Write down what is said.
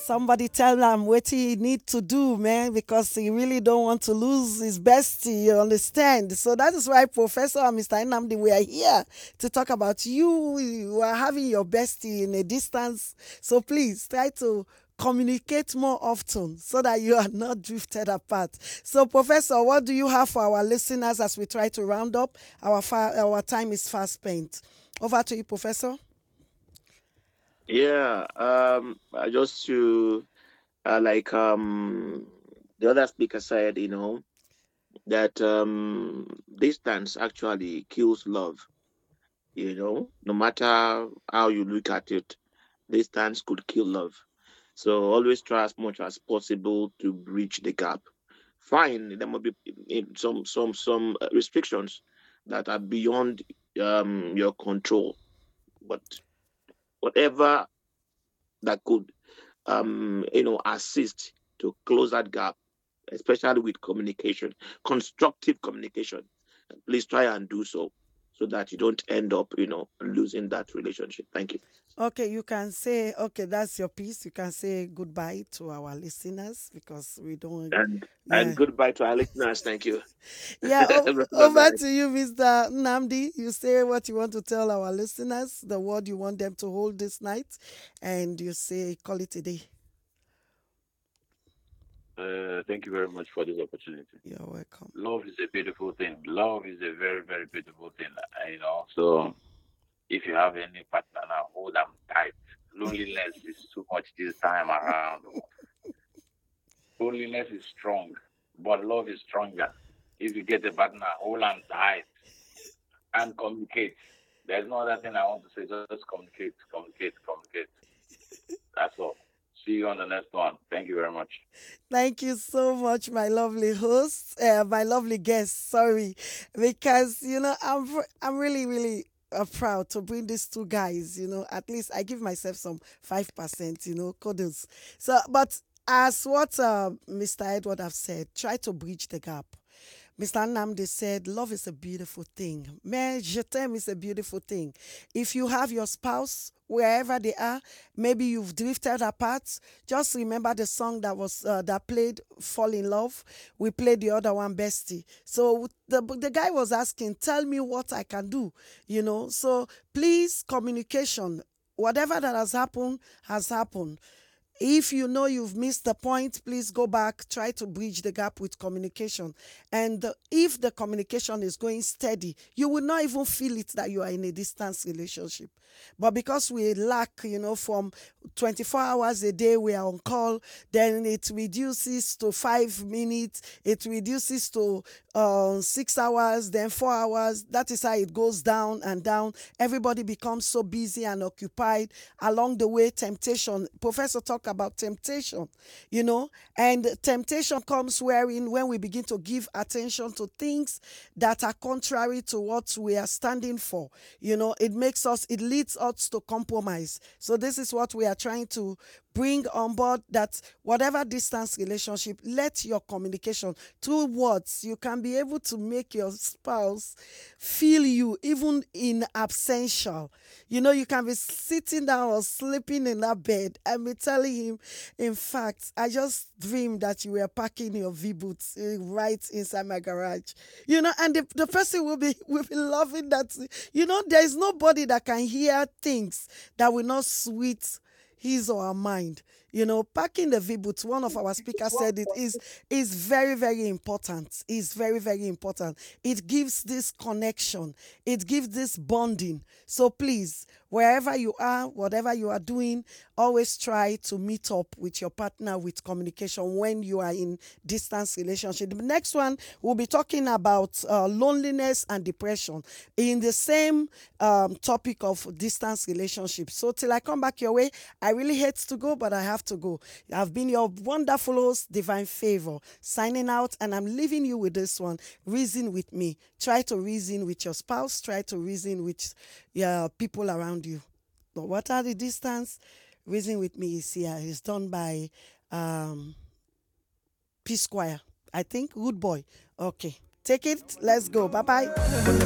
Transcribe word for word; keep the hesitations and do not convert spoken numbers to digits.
Somebody tell him what he need to do, man, because he really don't want to lose his bestie. You understand? So that is why Professor and Mister Nnamdi, we are here to talk about you. You are having your bestie in a distance. So please try to communicate more often so that you are not drifted apart. So, Professor, what do you have for our listeners as we try to round up? Our fa- our time is fast spent. Over to you, Professor. Yeah, um, I just to uh, like um the other speaker said, you know, that um distance actually kills love. You know, no matter how you look at it, distance could kill love. So always try as much as possible to bridge the gap. Fine, there might be in some some some uh, restrictions that are beyond um your control, but whatever that could um, you know, assist to close that gap, especially with communication, constructive communication. Please try and do so so that you don't end up, you know, losing that relationship. Thank you. Okay, you can say, okay, that's your piece. You can say goodbye to our listeners because we don't, And and yeah. goodbye to our listeners. Thank you. Yeah, o- Bye over bye. to you, Mister Namdi. You say what you want to tell our listeners, the word you want them to hold this night, and you say, call it a day. Uh, thank you very much for this opportunity. You're welcome. Love is a beautiful thing. Love is a very, very beautiful thing. uh, You know, so if you have any partner now, hold them tight. Loneliness is too much this time around. Loneliness is strong, but love is stronger. If you get a partner, hold them tight and communicate. There's no other thing I want to say. Just communicate, communicate, communicate. That's all. See you on the next one. Thank you very much. Thank you so much, my lovely host, uh, my lovely guest. Sorry, because you know I'm v- I'm really really uh, proud to bring these two guys. You know, at least I give myself some five percent. You know, kudos. So, but as what uh, Mister Edward have said, try to bridge the gap. Mister Nnamdi said, love is a beautiful thing. Mais je t'aime is a beautiful thing. If you have your spouse, wherever they are, maybe you've drifted apart, just remember the song that was uh, that played Fall in Love. We played the other one, Bestie. So the, the guy was asking, tell me what I can do, you know. So please, communication. Whatever that has happened, has happened. If you know you've missed the point, please go back, try to bridge the gap with communication. And uh, if the communication is going steady, you will not even feel it that you are in a distance relationship. But because we lack, you know, from twenty-four hours a day, we are on call, then it reduces to five minutes, it reduces to uh, six hours, then four hours. That is how it goes down and down. Everybody becomes so busy and occupied. Along the way, temptation. Professor talked about temptation, you know, and temptation comes wherein when we begin to give attention to things that are contrary to what we are standing for, you know, it makes us, it leads us to compromise. So this is what we are trying to bring on board, that whatever distance relationship, let your communication through words, you can be able to make your spouse feel you even in absentia. You know, you can be sitting down or sleeping in that bed and be telling him, in fact, I just dreamed that you were packing your V boots eh, right inside my garage. You know, and the, the person will be will be loving that. You know, there is nobody that can hear things that will not sweet his or her mind. You know, packing the V boots, one of our speakers said it is is very, very important. Is very, very important. It gives this connection, it gives this bonding. So please, wherever you are, whatever you are doing, always try to meet up with your partner with communication when you are in distance relationship. The next one, we'll be talking about uh, loneliness and depression in the same um, topic of distance relationship. So till I come back your way, I really hate to go, but I have to go. I've been your wonderful host, Divine Favor, signing out, and I'm leaving you with this one. Reason with me. Try to reason with your spouse. Try to reason with your people around you. But what are the distance? Reason with me is here. It's done by um, P Squire. I think. Good boy. Okay. Take it. Let's go. Bye bye.